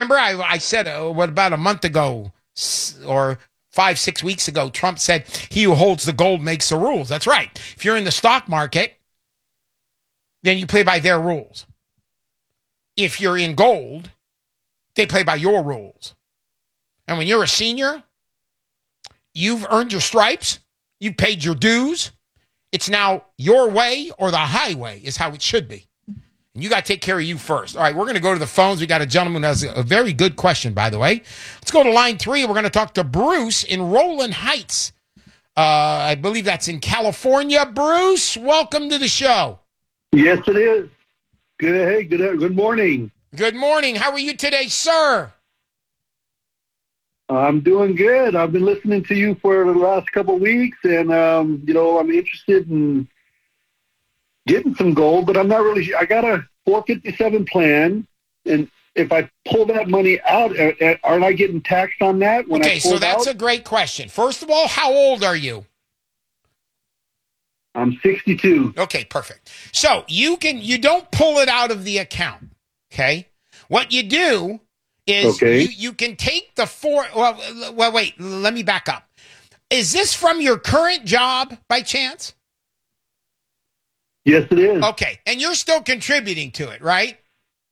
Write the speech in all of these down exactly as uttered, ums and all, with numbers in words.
remember I, I said, uh, what, about a month ago or five, six weeks ago, Trump said, he who holds the gold makes the rules. That's right. If you're in the stock market, then you play by their rules. If you're in gold, they play by your rules. And when you're a senior, you've earned your stripes, you've paid your dues. It's now your way or the highway is how it should be. And you got to take care of you first. All right, we're going to go to the phones. We got a gentleman who has a very good question, by the way. Let's go to line three. We're going to talk to Bruce in Rowland Heights. Uh, I believe that's in California. Bruce, welcome to the show. Yes, it is. Good, hey, good, good morning. Good morning. How are you today, sir? I'm doing good. I've been listening to you for the last couple of weeks, and, um, you know, I'm interested in getting some gold, but I'm not really sure. I got a four fifty-seven plan, and if I pull that money out, aren't I getting taxed on that? When okay, I pull so that's out? a great question. First of all, how old are you? I'm sixty-two. Okay, perfect. So you can you don't pull it out of the account, okay? What you do is okay. you, you can take the four, well, well, wait, let me back up. Is this from your current job by chance? Yes, it is. Okay, and you're still contributing to it, right?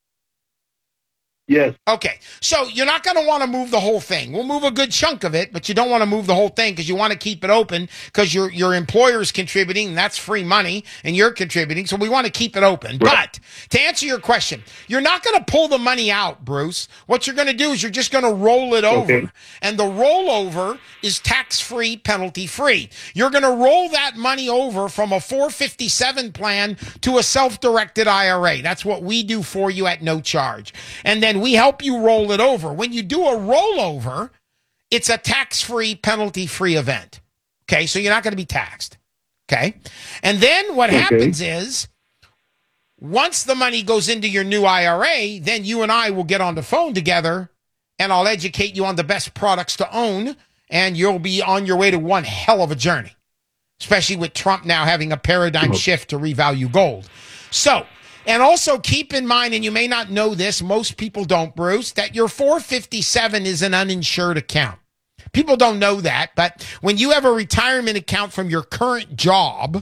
Yes. Okay, so you're not going to want to move the whole thing. We'll move a good chunk of it, but you don't want to move the whole thing because you want to keep it open because your your employer's contributing, and that's free money, and you're contributing, so we want to keep it open. Right. But to answer your question, you're not going to pull the money out, Bruce. What you're going to do is you're just going to roll it over, okay. and the rollover is tax-free, penalty-free. You're going to roll that money over from a four fifty-seven plan to a self-directed I R A. That's what we do for you at no charge. And then we help you roll it over. When you do a rollover, it's a tax-free, penalty-free event. Okay, so you're not going to be taxed. Okay, and then what okay. happens is once the money goes into your new I R A, then you and I will get on the phone together, and I'll educate you on the best products to own, and you'll be on your way to one hell of a journey, especially with Trump now having a paradigm shift to revalue gold. So. And also keep in mind, and you may not know this, most people don't, Bruce, that your four fifty-seven is an uninsured account. People don't know that, but when you have a retirement account from your current job,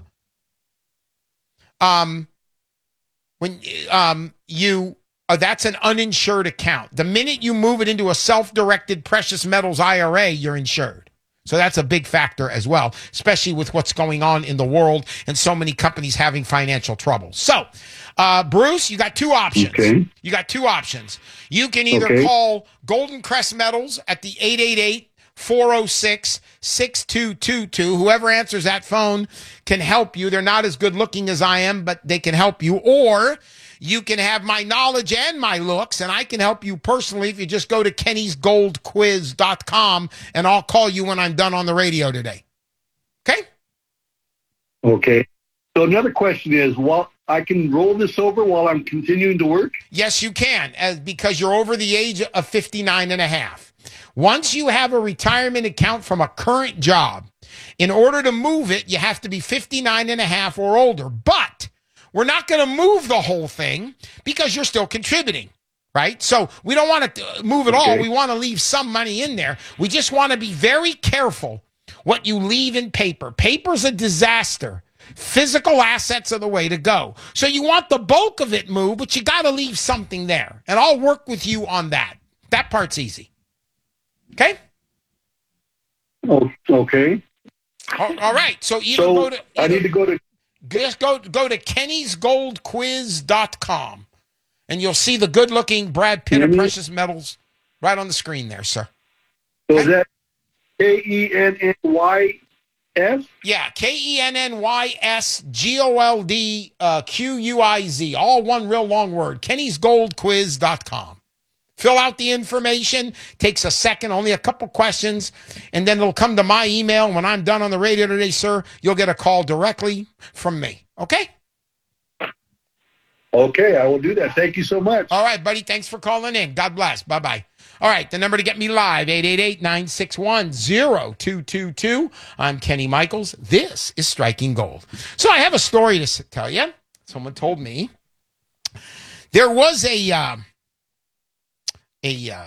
um, when um you uh, that's an uninsured account. The minute you move it into a self-directed precious metals I R A, you're insured. So that's a big factor as well, especially with what's going on in the world and so many companies having financial trouble. So, uh, Bruce, you got two options. Okay. You got two options. You can either okay. call Golden Crest Metals at the eight eight eight, four oh six, six two two two. Whoever answers that phone can help you. They're not as good looking as I am, but they can help you. Or you can have my knowledge and my looks, and I can help you personally if you just go to kennys gold quiz dot com, and I'll call you when I'm done on the radio today. Okay? Okay. So another question is, while I can roll this over while I'm continuing to work? Yes, you can, as because you're over the age of fifty-nine and a half. Once you have a retirement account from a current job, in order to move it, you have to be fifty-nine and a half or older. But we're not going to move the whole thing because you're still contributing, right? So we don't want to move it okay. all. We want to leave some money in there. We just want to be very careful what you leave in paper. Paper's a disaster. Physical assets are the way to go. So you want the bulk of it moved, but you got to leave something there. And I'll work with you on that. That part's easy. Okay? Oh, okay. All, all right. So either so go to... Either, I need to go to... Just go, go to kennys gold quiz dot com, and you'll see the good-looking Brad Pitt of Precious Metals right on the screen there, sir. So is that K E N N Y S? Yeah, K E N N Y S G O L D Q U I Z, all one real long word, kennys gold quiz dot com. Fill out the information. Takes a second, only a couple questions, and then it'll come to my email. When I'm done on the radio today, sir, you'll get a call directly from me. Okay? Okay, I will do that. Thank you so much. All right, buddy. Thanks for calling in. God bless. Bye-bye. All right, the number to get me live, eight eight eight, nine six one, zero two two two. I'm Kenny Michaels. This is Striking Gold. So I have a story to tell you. Someone told me there was a... Uh, a uh,